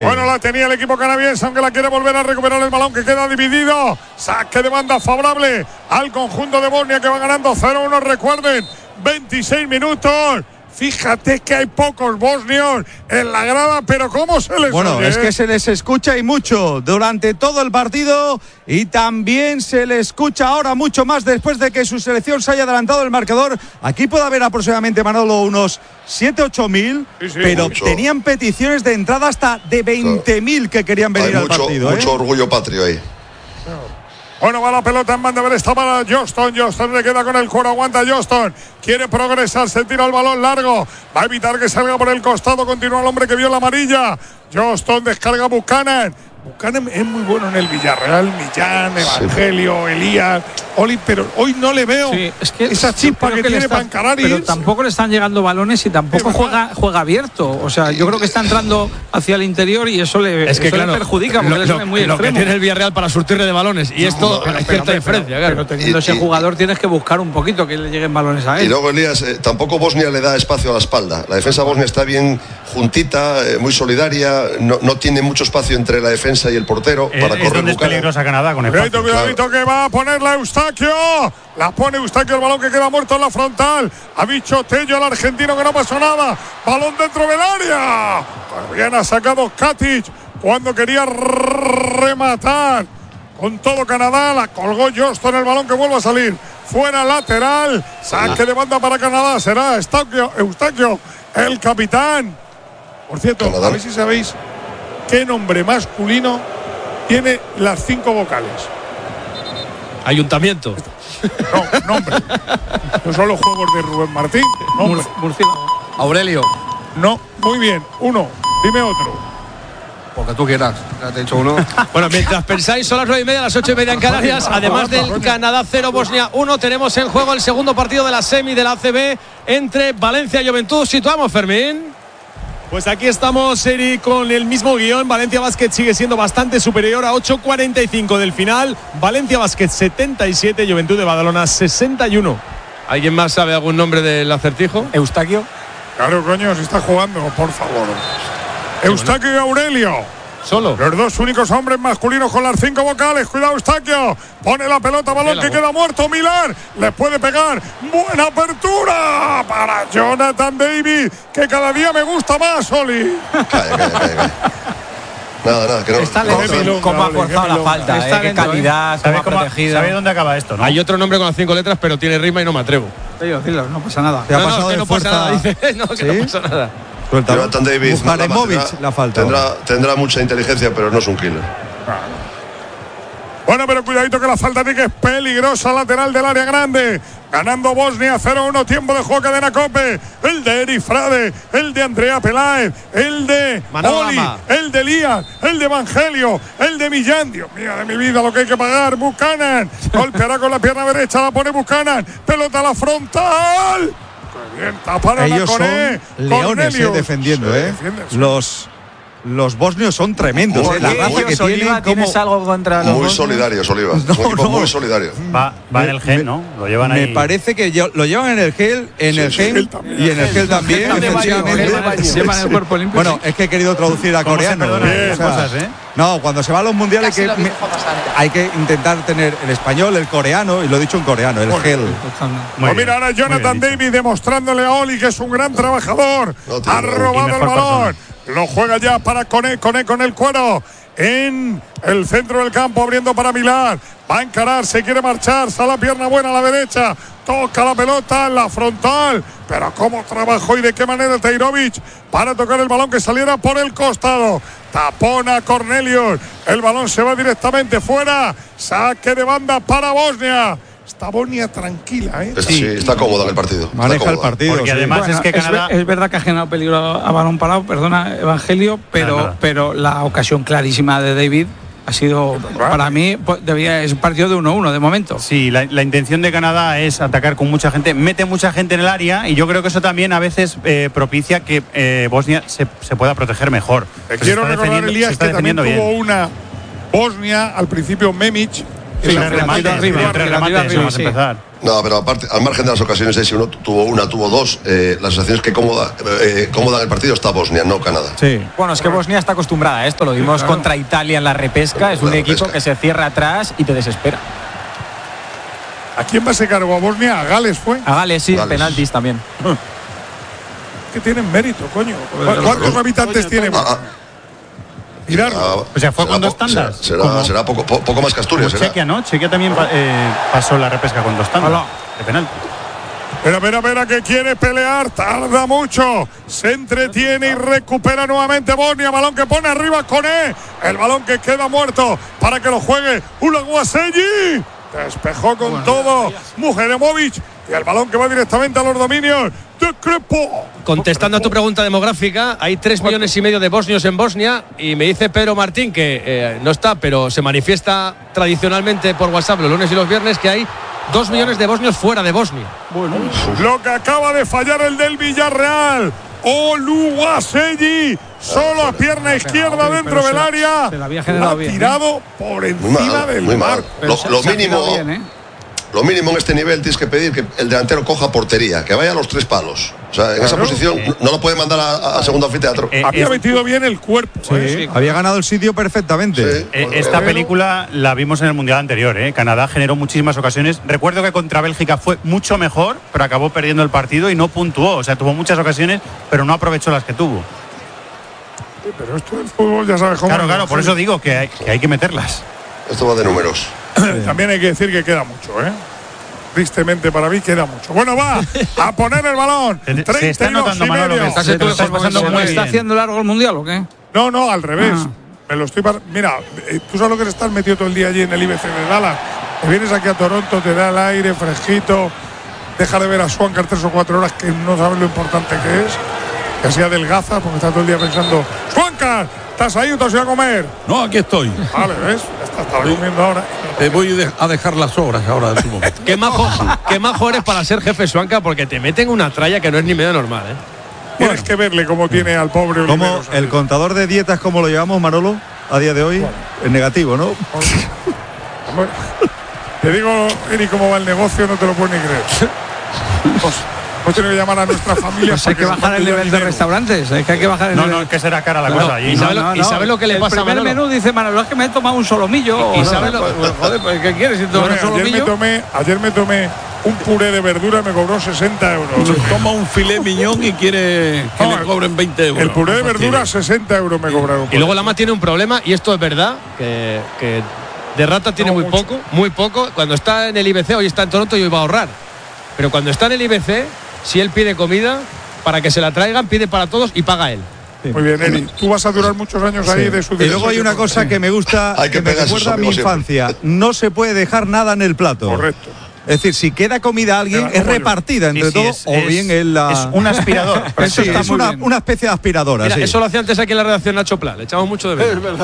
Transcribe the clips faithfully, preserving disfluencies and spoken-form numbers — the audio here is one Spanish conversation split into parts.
Bueno, la tenía el equipo canadiense, aunque la quiere volver a recuperar el balón que queda dividido. Saque de banda favorable al conjunto de Bosnia que va ganando cero uno. Recuerden, veintiséis minutos. Fíjate que hay pocos bosnios en la grada, pero ¿cómo se les Bueno, oye? es que se les escucha y mucho durante todo el partido y también se les escucha ahora mucho más después de que su selección se haya adelantado el marcador. Aquí puede haber aproximadamente, Manolo, unos siete, ocho mil, sí, sí, pero mucho. Tenían peticiones de entrada hasta de veinte mil que querían venir hay al mucho, partido. Mucho ¿eh? orgullo patrio ahí. Bueno, va la pelota en banda, a ver, está para Johnston. Johnston le queda con el cuero, aguanta Johnston. Quiere progresar, se tira el balón largo. Va a evitar que salga por el costado. Continúa el hombre que vio la amarilla. Johnston descarga a Buchanan. Buchanan es muy bueno en el Villarreal. Millán, Evangelio, sí. Elías, Oli, pero hoy no le veo sí, es que esa chispa que, que tiene está, Pancararis. Pero tampoco le están llegando balones y tampoco juega, juega abierto. O sea, yo creo que está entrando hacia el interior y eso le, es que, eso claro, le perjudica porque lo, es muy lo extremo. que tiene el Villarreal para surtirle de balones y no, esto pero, hay cierta pero, diferencia, pero, claro. Pero teniendo y, ese y, jugador tienes que buscar un poquito que le lleguen balones a él. Y luego, Elías, eh, tampoco Bosnia le da espacio a la espalda. La defensa bosnia está bien juntita, eh, muy solidaria, no, no tiene mucho espacio entre la defensa y el portero eh, para es correr. Donde es peligrosa Canadá con el cuidadito, cuidadito que va a ponerla Eustaquio. La pone Eustaquio, el balón que queda muerto en la frontal. Ha dicho Tello al argentino que no pasó nada. Balón dentro del área. Bien ha sacado Katic cuando quería rematar. Con todo Canadá, la colgó Johnston, el balón que vuelve a salir. Fuera lateral. Saque de banda para Canadá. Será Eustaquio, Eustaquio el capitán. Por cierto, Canadá. A ver si sabéis qué nombre masculino tiene las cinco vocales. Ayuntamiento. No, nombre. No son los juegos de Rubén Martín. Nombre. Murciélago. Aurelio. No, muy bien. Uno. Dime otro. Porque tú quieras. Ya te he dicho uno. Bueno, mientras pensáis, son las nueve y media, las ocho y media en Canarias. Además del Canadá cero, Bosnia uno, tenemos en juego el segundo partido de la semi de la A C B entre Valencia y Juventud. Situamos, Fermín. Pues aquí estamos, Eri, con el mismo guión. Valencia Basket sigue siendo bastante superior a ocho cuarenta y cinco del final. Valencia Basket setenta y siete, Juventud de Badalona sesenta y uno. ¿Alguien más sabe algún nombre del acertijo? Eustaquio. Claro, coño, se está jugando, por favor. Eustaquio y Aurelio. Solo. Los dos únicos hombres masculinos con las cinco vocales. Cuidado, Eustaquio. Pone la pelota, balón que queda muerto. Milán le puede pegar. Buena apertura para Jonathan David, que cada día me gusta más, Oli. Calla, calla, calla, calla. Nada, nada, que no. Está lento. ¿Cómo ha forzado la falta? Está eh, qué lento, calidad, ¿Sabe, cómo ha protegido. ¿Sabe dónde acaba esto, no? Hay otro nombre con las cinco letras, pero tiene rima y no me atrevo. No pasa nada. ¿Te ha no, pasado no, que de no fuerza? pasa nada. Dice, no, que ¿Sí? no pasa nada. Jonathan David Bujaremovic la falta. Tendrá, tendrá mucha inteligencia, pero no es un killer. Bueno, pero cuidadito que la falta de que es peligrosa, lateral del área grande. Ganando Bosnia cero uno, tiempo de juego, cadena Cope. El de Eri Frade, el de Andrea Peláez, el de Oli, el de Elías, el de Evangelio, el de Millán. Dios mío de mi vida, lo que hay que pagar. Buchanan golpeará con la pierna derecha, la pone Buchanan. Pelota a la frontal. Bien, taparon Ellos a son leones eh, defendiendo, ¿eh? Los, los bosnios son tremendos, Muy, ¿eh? La muy, raza muy, que Oliva, tienen. ¿tienes Como... algo contra los Muy bosnios? solidarios, Oliva. No, un equipo no. muy solidario. Va, va en el gen, ¿no? Lo llevan ahí. Me parece que yo, lo llevan en el gel, en Sí, el sí, gen el y en el gel también, efectivamente. Llevan el cuerpo limpio. Bueno, es que he querido traducir a ¿Cómo se coreano. perdonan ¿eh? esas O sea, cosas, eh? No, cuando se va a los mundiales hay que, me- hay que intentar tener el español, el coreano, y lo he dicho en coreano, el gel. Pues mira, ahora Jonathan David demostrándole a Oli que es un gran trabajador. No, tío, ha no. robado Y el mejor balón. Lo juega ya para Coné, Coné con el cuero. En el centro del campo, abriendo para Milán. Va a encarar, se quiere marchar. Sale la pierna buena a la derecha. Toca la pelota en la frontal. Pero cómo trabajó y de qué manera Teirovic para tocar el balón que saliera por el costado. Tapona Cornelius. El balón se va directamente fuera. Saque de banda para Bosnia. Está Bosnia tranquila, ¿eh? Sí, está cómoda en el partido. Está Maneja el cómoda. partido. Porque sí. además Bueno, es que Canadá. es, es verdad que ha generado peligro a balón parado, perdona, Evangelio, pero, Nada, nada. pero la ocasión clarísima de David ha sido, para mí, pues, debía, es un partido de uno uno de momento. Sí, la, la intención de Canadá es atacar con mucha gente, mete mucha gente en el área y yo creo que eso también a veces eh, propicia que eh, Bosnia se, se pueda proteger mejor. Te Se quiero está recordar, defendiendo- se Elías, está que también defendiendo tuvo bien. una Bosnia al principio, Memic, Sí, entre remates, arriba, entre relativa remates, arriba, vamos a sí. empezar. No, pero aparte, al margen de las ocasiones, eh, si uno tuvo una, tuvo dos, eh, la sensación es que cómoda, eh, cómoda en el partido está Bosnia, no Canadá. Sí. Bueno, es que Bosnia está acostumbrada a esto, lo vimos claro. contra Italia en la repesca, es un La equipo repesca. que se cierra atrás y te desespera. ¿A quién va ese cargo? ¿A Bosnia? ¿A Gales fue? A Gales sí, Gales. penaltis también. Que tienen mérito, coño. ¿Cuántos habitantes tiene? Ah, ah. Mirad. Ah, O sea, fue será con dos po- tandas. Será, Como- será, será poco, po- poco más que Como Asturias. será. Chequia, ¿no? Chequia también pa- eh, pasó la repesca con dos tandas Hola. de penal. Espera, espera, espera, que quiere pelear, tarda mucho, se entretiene y recupera nuevamente Bosnia, balón que pone arriba Koné, el balón que queda muerto para que lo juegue Ulaguaselli, despejó con todo Mujeremovic y el balón que va directamente a los dominios de Crepo. Contestando a tu pregunta demográfica, hay tres millones y medio de bosnios en Bosnia y me dice Pedro Martín, que eh, no está, pero se manifiesta tradicionalmente por WhatsApp los lunes y los viernes, que hay dos millones de bosnios fuera de Bosnia. Lo que acaba de fallar el del Villarreal, Oluwaseyi, solo a pierna izquierda dentro pero del se la- área, se la había generado ha bien, ¿eh? tirado por Muy encima mal, del muy mal. marco. Lo, Se- lo se ha mínimo, tirado bien, ¿eh? lo mínimo en este nivel tienes que pedir que el delantero coja portería, que vaya a los tres palos. O sea, en esa Claro. posición no, no lo puede mandar a, a segundo anfiteatro. Eh, Había es- metido bien el cuerpo. ¿eh? Había ganado el sitio perfectamente. Sí. Eh, esta película la vimos en el Mundial anterior, ¿eh? Canadá generó muchísimas ocasiones. Recuerdo que contra Bélgica fue mucho mejor, pero acabó perdiendo el partido y no puntuó. O sea, tuvo muchas ocasiones, pero no aprovechó las que tuvo. Pero esto del fútbol ya sabes cómo Claro, es, claro, ¿no? por eso digo que hay que, hay que meterlas. Esto va de números. También hay que decir que queda mucho, ¿eh? Tristemente para mí queda mucho. Bueno, va a poner el balón. Se- se treinta y está dos notando, y Manolo, medio. que ¿Estás Se te lo estás ¿Se pasando me muy está bien. haciendo largo el mundial o qué? No, no, al revés. Ah. Me lo estoy par- Mira, eh, tú sabes lo que estás metido todo el día allí en el I B C de Dallas. Te vienes aquí a Toronto, te da el aire fresquito, deja de ver a Swankar tres o cuatro horas que no sabes lo importante que es. Que así adelgaza porque está todo el día pensando, Swankar, ¿estás ahí o te has ido a comer? No, aquí estoy. Vale, ¿ves? Ya está, estaba comiendo ahora. Te voy de- a dejar las obras ahora en tu momento. Qué majo, qué majo eres para ser jefe Suanca, porque te meten una tralla que no es ni medio normal, ¿eh? Tienes que verle cómo tiene al pobre Como Oliveros. el contador de dietas, ¿cómo lo llevamos, Manolo? A día de hoy, es negativo, ¿no? Hombre, te digo, Eri, cómo va el negocio, no te lo puedes ni creer. Pues, hemos tenido que llamar a nuestra familia. Pues hay que bajar el nivel de restaurantes. Es que hay que bajar el No, nivel. no, que será cara la No, cosa allí. y ¿no? sabe lo- y sabe lo que le el pasa a primer Manolo. menú dice Manolo, es que me he tomado un solomillo. Y O sabe no, lo- pues, joder, pues, ¿qué quieres? Si te Bueno, tomas un ayer, me solomillo. tomé, ayer me tomé un puré de verdura y me cobró sesenta euros. Toma un filé miñón y quiere que No, le cobren veinte euros. El puré de No verdura, fastidies. sesenta euros me cobraron. Y luego Lama tiene un problema, y esto es verdad, que, que de rata tiene No muy mucho. poco, muy poco. Cuando está en el I B C, hoy está en Toronto y hoy va a ahorrar. Pero cuando está en el I B C, si él pide comida, para que se la traigan, pide para todos y paga él. Muy bien, Eri. Tú vas a durar muchos años ahí de su Y luego hay una cosa que me gusta, Hay que que me pegarse recuerda a mi esos amigos infancia. No se puede dejar nada en el plato. Correcto. Es decir, si queda comida a alguien, Pero, es como yo. repartida entre Sí, sí, todos es- o es- bien él la. es un aspirador. Eso Sí, está es muy una- bien. una especie de aspiradora. Mira, sí. eso lo hacía antes aquí en la redacción Nacho Pla, le echamos mucho de menos.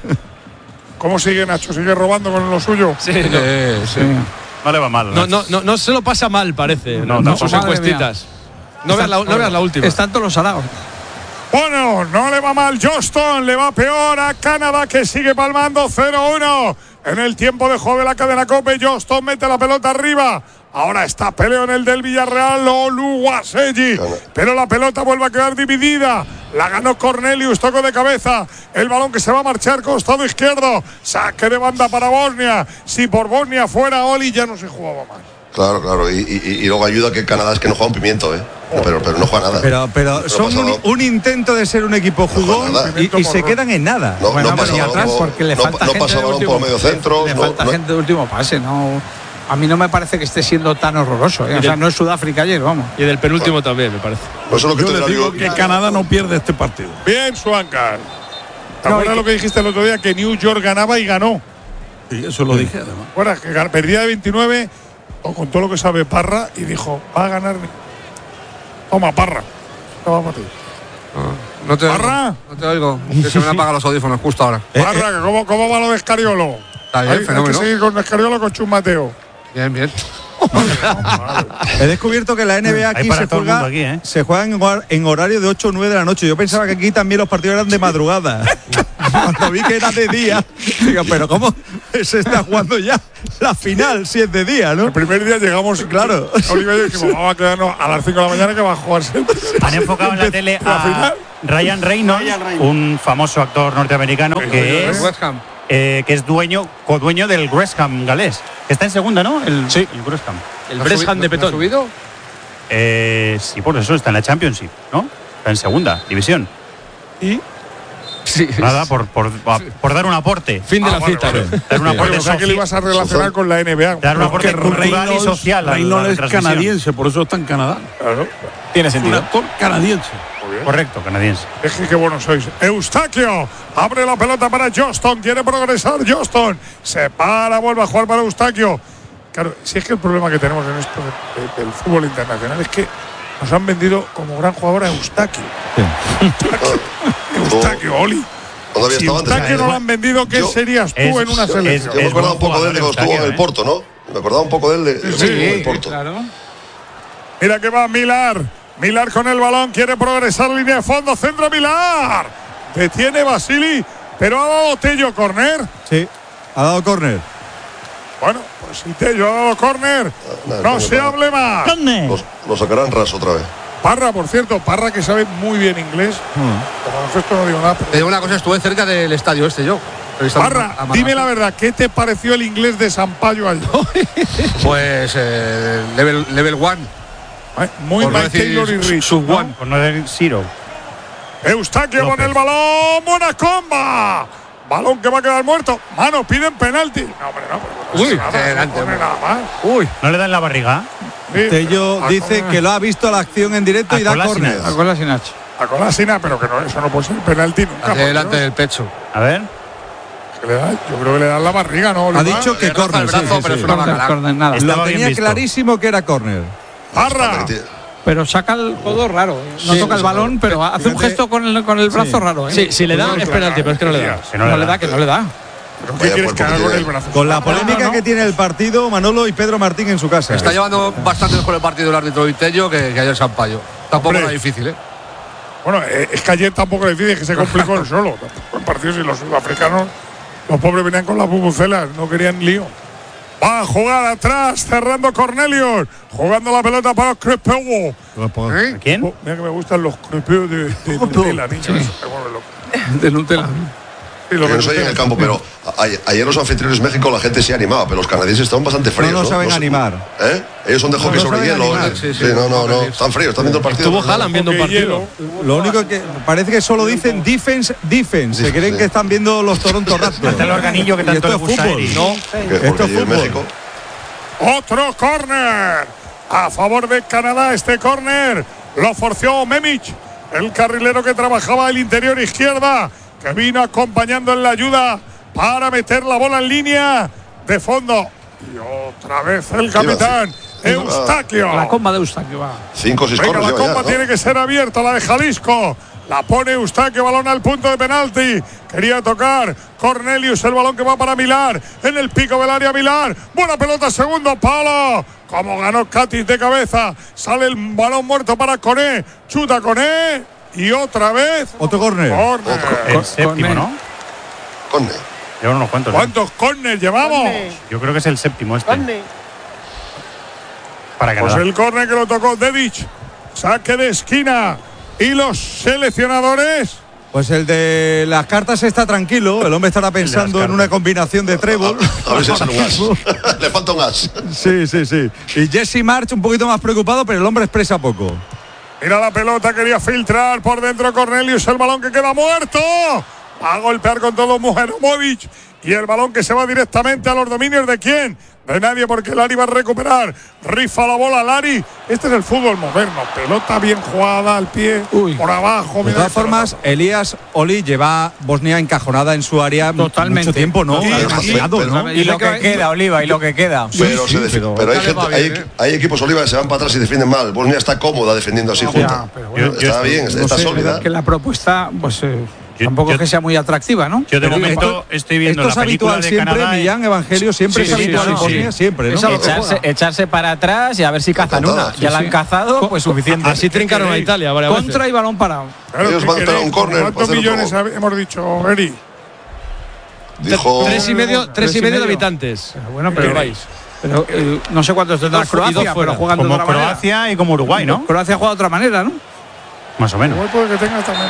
¿Cómo sigue Nacho? ¿Sigue robando con lo suyo? Sí, no. Eh, sí. No le va mal. No, no, no, no se lo pasa mal, parece. No, No, no, sus madre encuestitas. No veas, la, no veas la última. Están todos los araos. Bueno, no le va mal Johnston, le va peor a Canadá que sigue palmando cero uno. En el tiempo de juego de la cadena Cope, Johnston mete la pelota arriba. Ahora está peleo en el del Villarreal, Oluwaseyi. Pero la pelota vuelve a quedar dividida. La ganó Cornelius, toco de cabeza. El balón que se va a marchar costado izquierdo. Saque de banda para Bosnia. Si por Bosnia fuera Oli ya no se jugaba más. Claro, claro. Y, y- y luego ayuda que Canadá es que no juega un pimiento, ¿eh? Pero, pero no juega nada. Pero, pero No son pasa un, nada. un intento de ser un equipo jugón nada. y, y se quedan en nada. No, Bueno, no pero pasa y atrás balón, porque le no, falta no gente pasa de balón último- por medio centro. Le no- falta no- gente de último pase, no. A mí no me parece que esté siendo tan horroroso. ¿eh? O sea, no es Sudáfrica ayer, vamos. Y del penúltimo también, me parece. Pues eso es lo que Yo te les digo que Canadá no pierde este partido. Bien, Swankar. ¿Te No, acuerdas y lo que dijiste el otro día? Que New York ganaba y ganó. Y eso lo dije además. ¿Te acuerdas? Que gan- perdía de veintinueve o con todo lo que sabe Parra y dijo, va a ganar. Toma, Parra. No, vamos a ti. No te ¿Parra? oigo. No te oigo. Que se me han apagado los audífonos justo ahora. Parra, que ¿cómo, ¿cómo va lo de Escariolo? Está bien, hay, hay que fenómeno. seguir con Escariolo con Chus Mateo. Bien, bien. He descubierto que la N B A Hay aquí para se todo el juega, mundo aquí, ¿eh? se juega en, hor- en horario de ocho o nueve de la noche. Yo pensaba que aquí también los partidos eran de madrugada. Cuando vi que era de día, digo, pero ¿cómo? se está jugando ya la final, si es de día, ¿no? El primer día llegamos, claro. Oliver y yo dijimos, vamos a quedarnos a las cinco de la mañana que va a jugarse. Han enfocado en la tele a Ryan Reynolds, un famoso actor norteamericano que es, eh, que es dueño, codueño del West Ham galés. Que está en segunda, ¿no? El, sí. El West Ham. El West Ham de Petón. ¿Ha subido? Eh, sí, por eso está en la Championship, ¿no? Está en segunda división. Y sí, nada, por, por, por dar un aporte. Fin de ah, la vale, cita. Vale. Dar un aporte o sea que le ibas a relacionar con la N B A. Dar un aporte cultural y social. Reynolds es canadiense, por eso está en Canadá. Claro. Tiene Un sentido. actor canadiense. Correcto, canadiense. Es que qué bueno sois. Eustaquio abre la pelota para Johnston. Quiere progresar Johnston. Se para, vuelve a jugar para Eustaquio. Claro, si es que el problema que tenemos en esto de, de, del fútbol internacional es que nos han vendido como gran jugador a Eustaquio. Sí. Eustaquio, Oli. ¿Dónde había Si estado antes? Eustaquio no lo han vendido, ¿qué Yo- serías tú es- en una es- selección? Yo me acordaba un poco de él de cuando estuvo en Eustaquio, el Porto, ¿no? Me acordaba un poco de él de, de cuando Sí, estuvo en el Porto. Claro. Mira que va Milar. Milar con el balón, quiere progresar línea de fondo, centro Milar. Detiene Basili, pero ha dado Tello córner. Sí, ha dado córner. Bueno, pues si Tello ha dado córner, nada, no no, se no. hable más. Los, los sacarán ras otra vez. Parra, por cierto, Parra que sabe muy bien inglés. Como esto no digo nada. Te digo una cosa, estuve cerca del estadio este yo. El estadio Parra, Amarante. dime la verdad, ¿qué te pareció el inglés de Sampaio ayer? Pues eh, level, level one. Ay, Muy Por no Mike decir Taylor y Rich. sub ¿no? one. Por no decir Zero. Eustaquio con López. el balón, buena comba. Balón que va a quedar muerto. Mano, piden penalti. No, hombre, no. Pero Uy, nada, no adelante, pone hombre. nada más. Uy, ¿No le dan la barriga? Sí, Tello a dice Cola- que lo ha visto la acción en directo A y da Kolasinac. córner. A Kolasinac. A Colasina, pero que no, eso no puede ser penalti nunca. Hacia por delante Dios. del pecho. A ver. Que le da- yo creo que le dan la barriga, ¿no? Ha Oliva? dicho que Le roza córner. el sí, brazo, sí, pero sí. es una Córner, bacala. córner, nada. Estaba Lo bien tenía visto. clarísimo que era córner. Parra. Pero saca el codo raro. ¿eh? No Sí, toca el sí, balón, pero hace un fíjate. gesto con el, con el brazo raro. ¿eh? Sí, si le da es penalti, pero es que no le da. Si No, le da, que no le da. ¿Pero qué Vaya quieres que cuerpo haga que con tiene. el brazo? Con la No, no, polémica no. que tiene el partido, Manolo y Pedro Martín en su casa. Está llevando bastante mejor el partido el árbitro Vitello que, que ayer Sampaio. Tampoco Hombre. era difícil, ¿eh? Bueno, eh, es que ayer tampoco le difícil, que se complicó el solo. Tampoco en partidos y los sudafricanos, los pobres venían con las bubucelas, no querían lío. Va a jugar atrás, cerrando Cornelius, jugando la pelota para Crepeu. ¿Eh? ¿Quién? Oh, mira que me gustan los Crepeu de, de Nutella, niño. Eso me vuelve loco. De Nutella. Y lo Que no que soy en el Nutella. campo, pero a- ayer los anfitriones de México la gente se animaba, pero los canadienses estaban bastante fríos. no saben sé- animar. ¿Eh? Ellos son de hockey no sobre saben hielo. animar, eh. sí, Sí, sí. no, no, no. Están fríos, están viendo el partido. Estuvo Haaland viendo un Hockey, partido. hielo. Lo único que parece que solo dicen defense, defense. Se creen Sí. que están viendo los Toronto Raptors. Hasta el organillo que Y tanto esto le es gusta a fútbol. Eri. No, Que esto porque es allí en fútbol. México. Otro córner a favor de Canadá. Este córner lo forzó Memich, el carrilero que trabajaba el interior izquierda, que vino acompañando en la ayuda para meter la bola en línea de fondo. Y otra vez el capitán Eustaquio. La comba de Eustaquio va. Cinco o seis Venga, corners la lleva ya, comba ¿no? tiene que ser abierta, la de Jalisco. La pone Eustaquio, balón al punto de penalti. Quería tocar Cornelius, el balón que va para Milar. En el pico del área Milar. Buena pelota, segundo palo. Como ganó Katis de cabeza. Sale el balón muerto para Coné. Chuta Coné. Y otra vez. Otro córner. Córner. El séptimo, con- ¿no? Córner. Llevan unos cuantos. ¿eh? ¿Cuántos córners llevamos? Yo creo que es el séptimo este. Para Pues Canadá. el córner que lo tocó Dedic. Saque de esquina. Y los seleccionadores. Pues el de las cartas está tranquilo. El hombre estará pensando en una combinación de trébol. A, a ver si sale un gas. Le falta un gas. Sí, sí, sí. Y Jesse March un poquito más preocupado, pero el hombre expresa poco. Mira la pelota, quería filtrar por dentro Cornelius, el balón que queda muerto. Va a golpear con todo Mujanovic. Y el balón que se va directamente a los dominios de quién? De nadie, porque Lari va a recuperar. Rifa la bola Lari. Este es el fútbol moderno. Pelota bien jugada al pie, Uy. por abajo. De mira todas qué formas, pelota. Elías Oli lleva Bosnia encajonada en su área Totalmente. mucho tiempo, ¿no? Sí, Demasiado, pero- ¿no? Y lo que queda, Oliva, y lo que queda. Pero, sí, se defi- pero- pero hay, Dale, va gente- hay, bien, ¿eh? hay equipos Oliva que se van para atrás y defienden mal. Bosnia está cómoda defendiendo así junta. pero bueno. Yo- yo está estoy- bien, no está sé, sólida. Que la propuesta, pues eh, Yo- tampoco yo- es que sea muy atractiva, ¿no? Yo de Pero momento estoy viendo Esto es la película habitual de siempre, Canadá. y- Millán Evangelio, siempre Sí, es sí, habitual sí, en sí. Bosnia, siempre, ¿no? Es algo- Echarse, echarse para atrás y a ver si cazan Encantada, una. sí, Ya la sí. han cazado, pues suficiente. Así trincaron a Italia varias Contra veces. y balón parado. Claro, Ellos ¿qué van a tener queréis? un córner ¿Cuántos para hacer millones otro hab- hemos dicho, Eri? Dijo. Tres y medio, tres, tres y medio de habitantes. Pero bueno, pero ¿Qué vais. Pero eh, no sé cuántos tendrá Croacia, pero juegan de como otra Croacia manera. y como Uruguay, ¿no? Croacia juega de otra manera, ¿no? Más o menos. Puede que tenga también.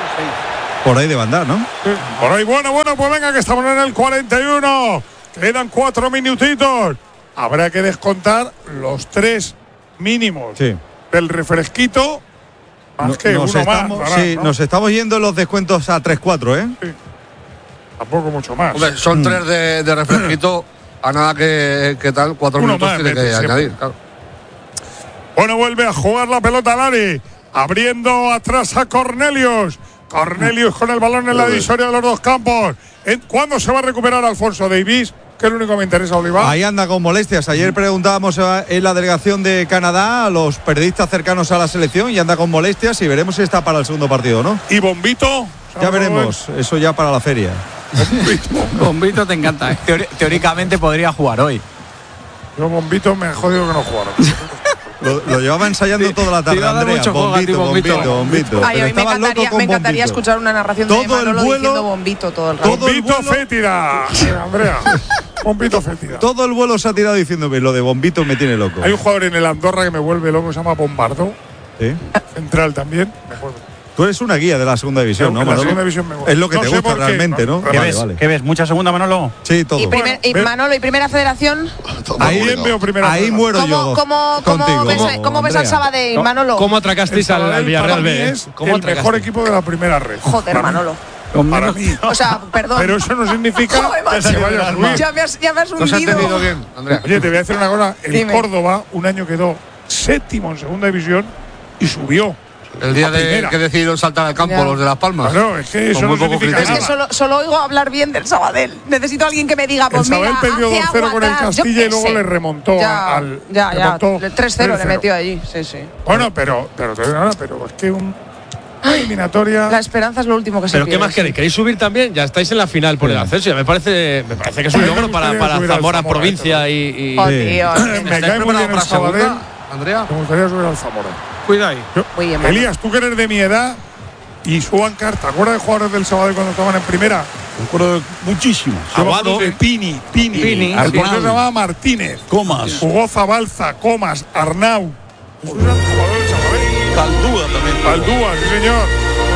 Por ahí de bandar, ¿no? Sí. Por ahí, bueno, bueno, pues venga, que estamos en el cuarenta y uno. Quedan cuatro minutitos. Habrá que descontar los tres mínimos Sí. del refresquito. Más No- que nos uno estamos, más. ¿verdad? sí, ¿no? nos estamos yendo los descuentos a tres cuatro, ¿eh? Tampoco mucho más. Hombre, son Mm. tres de, de refresquito. A nada que, que tal, cuatro Uno minutos más, tiene que Messi, siempre. añadir. Claro. Bueno, vuelve a jugar la pelota Lari. Abriendo atrás a Cornelius. Cornelius con el balón en la divisoria de los dos campos. ¿En- ¿Cuándo se va a recuperar Alfonso Davies? Que es lo único que me interesa, Oliva. Ahí anda con molestias. Ayer preguntábamos eh, en la delegación de Canadá a los periodistas cercanos a la selección y anda con molestias y veremos si está para el segundo partido, ¿no? ¿Y Bombito? Ya veremos, eso ya para la feria. Bombito te encanta, ¿eh? Teori- teóricamente podría jugar hoy. Yo Bombito me he jodido que no jugara. Lo, lo llevaba ensayando toda la te tarde, iba a dar Andrea. mucho juego a ti, Bombito, Bombito. bombito, bombito. Ay, Pero hoy me estaba loco encantaría, con me encantaría Bombito. escuchar una narración Todo de el Manolo vuelo- diciendo bombito todo el rato. todo el Bombito vuelo- fétida. Eh, Andrea. Bombito fétida. Todo el vuelo se ha tirado diciéndome lo de Bombito me tiene loco. Hay un jugador en el Andorra que me vuelve loco, se llama Bombardo. ¿Sí? Central también. Me acuerdo. Tú eres una guía de la segunda división, En ¿no, la Manolo? segunda división me gusta. Es lo que No te sé gusta por qué, realmente, no, ¿no? ¿Qué Vale, ves? vale. ¿Qué ves? ¿Mucha segunda, Manolo? Sí, todo. Y, primer- y Ve- Manolo, ¿y primera federación? Ahí, También veo primera ahí federación. muero ¿Cómo, yo cómo, cómo, contigo, ves, ¿no, cómo ves al Andrea? Sabadell, Manolo? ¿Cómo atracasteis al, al Sabadell Villarreal para mí B? eh? es ¿Cómo el mejor atracasteis? equipo de la primera red. Joder, Para mí. Manolo. Con Para menos- mí. O sea, perdón. Pero eso no significa Joder, que se macho. vaya a subir. Ya me has, ya me has ¿No se ha hundido. entendido bien, Andrea? Oye, te voy a decir una cosa. El Dime. Córdoba un año quedó séptimo en segunda división y subió. El día a de primera. que decidieron saltar al campo Ya. los de Las Palmas. Claro, es que eso Con no muy poco significa Es criterio. que nada. solo, solo oigo hablar bien del Sabadell. Necesito a alguien que me diga, El pues mira, Sabadell perdió hace dos cero agua con el atrás, yo Castilla y qué luego sé. le remontó ya, al. Ya, ya, remontó tres cero le tres metió allí, sí, sí. Bueno, pero, pero, te digo nada, pero es que un, una eliminatoria. La esperanza es lo último que se ¿Pero qué pierde. más queréis? ¿Queréis subir también? Ya estáis en la final por el acceso. Ya me parece, me parece que es un A mí me logro para, gustaría para subir al Zamora, Zamora, provincia y. y- Oh, Sí. tío. Me ¿Estáis cae muy preparados bien el para Sabadell. segunda, Andrea? Me gustaría subir al Zamora. Cuida ahí. Yo- Muy bien, Manolo. Elías, tú que eres de mi edad y Suancar, ¿te acuerdas de jugadores del Sabadell cuando estaban en primera? Me acuerdo de muchísimos. Yo me acuerdo de Pini, Pini. Pini, El portero Arnau. se llamaba Martínez. Comas. Jugó Zabalza, Comas, Arnau. Esos eran jugadores del Sabadell. Caldúa también. Aldúa, sí señor.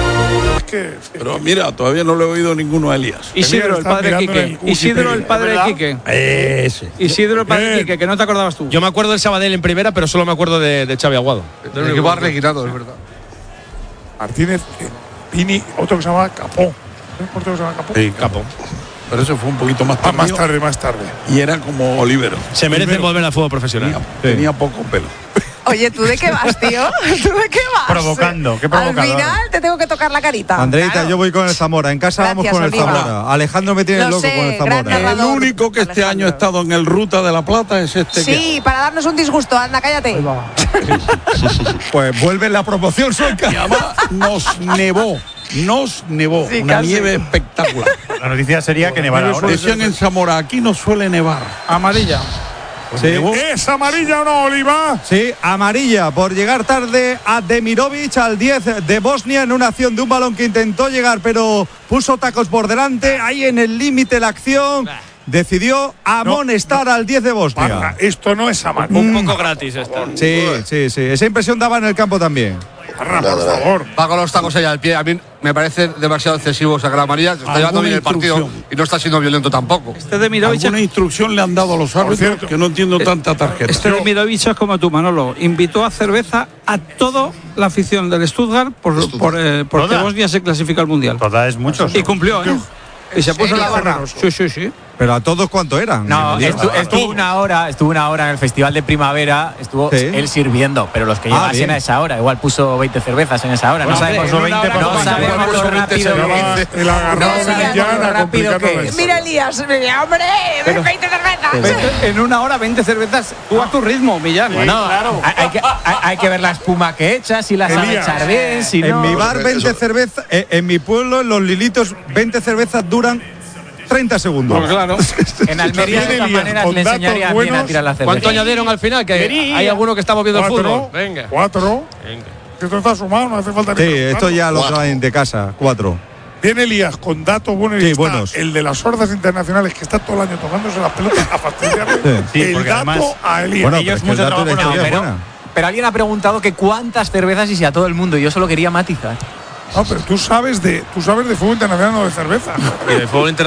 Es que. Pero mira, todavía no le he oído ninguno a Elías. Isidro, el está padre de mirando en el Quique. Wikipedia, Isidro, el padre de ¿verdad? Quique. Ese. Isidro, el padre de Bien. Quique, que no te acordabas tú. Yo me acuerdo del Sabadell en primera, pero solo me acuerdo de, de Xavi Aguado. El equipo arlequinado, es verdad. Martínez, eh, Pini, otro que se llamaba Capó. ¿Un portero que se llama Capó? Sí, capo. Pero ese fue un poquito más Ah, tarde. más tarde, más tarde. Y era como Olivero. Se merecen volver al fútbol profesional. Tenía, tenía poco pelo. Oye, ¿tú de qué vas, tío? ¿Tú de qué vas? Provocando, qué Al provocador. final te tengo que tocar la carita. Andreita, Claro. yo voy con el Zamora. En casa Gracias, vamos con el Oliva. Zamora. Alejandro me tiene Lo loco sé, con el gran Zamora. narrador. El único que este Alejandro. año ha estado en el Ruta de la Plata es este Sí, para darnos un disgusto. Anda, cállate. Pues vuelve la promoción, que Soca. y además nos nevó. Nos nevó. Sí, una casi. nieve espectacular. La noticia sería que nevara ahora. Decían en Zamora, aquí no suele nevar. Amarilla. Pues Sí. nevó. ¿Es amarilla o no, Oliva? Sí, amarilla por llegar tarde a Demirovic al diez de Bosnia en una acción de un balón que intentó llegar pero puso tacos por delante. Ahí en el límite la acción. Decidió amonestar al diez de Parra, Bosnia. esto no es amarilla. Un poco gratis esta. Sí, sí, sí. Esa impresión daba en el campo también. Parra, Nada, por nada. favor. Va con los tacos allá al pie. A mí me parece demasiado excesivo sacar la amarilla. Se está llevando Alguna bien el partido instrucción. y no está siendo violento tampoco. Este de Mirovic, ¿Alguna instrucción le han dado a los árbitros? cierto. Que no entiendo tanta tarjeta. este de Mirovic es como tú, Manolo. Invitó a cerveza a toda la afición del Stuttgart por, por, eh, porque ¿Toda? Bosnia se clasifica al Mundial. Toda es muchos. Y cumplió, ¿eh? Y se puso en la serio? barra. Sí, sí, sí. Pero a todos, ¿cuánto eran? No, Diez. estu- estuvo una hora, estuvo una hora en el Festival de Primavera, estuvo Sí. él sirviendo, pero los que Ah, llegasen bien. a esa hora, igual puso veinte cervezas en esa hora. Bueno, no sabemos, hombre, en una hora no no sabemos puede lo ser rápido veinte que Llevaba es. el agarrado No de sabemos Villana lo rápido complicando que la es. historia. Mira, Elías. Mira, hombre, veinte cervezas. veinte en una hora, veinte cervezas. Tú a tu ritmo, Millán. Bueno, hay, hay que, hay, hay que ver la espuma que echa, si la sabe Elías. echar bien, si En no. mi bar, Eso- veinte cervezas. eh, En mi pueblo, en Los Lilitos, veinte cervezas duran treinta segundos. Pues claro. En Almería, de También todas Elías, maneras, con le datos enseñaría bien a buenos. tirar la cerveza. ¿Cuánto añadieron al final? Que hay alguno que estamos viendo el Cuatro. fútbol. Venga. Cuatro. Venga. Que esto está sumado, no hace falta ni Sí, preguntar. esto ya lo Cuatro. traen de casa. Cuatro. Viene Elías con datos buenos y Sí, está buenos. el de las hordas internacionales que está todo el año tocándose las pelotas a fastidiarle. Sí, el porque dato además- a Elías. Bueno, Ellos pero es que el mucho dato de la trabajo no, historia es pero, buena. pero alguien ha preguntado que cuántas cervezas y si a todo el mundo. Y yo solo quería matizar. No, pero tú sabes de, tú sabes de fútbol internacional, no de cerveza. Y el fútbol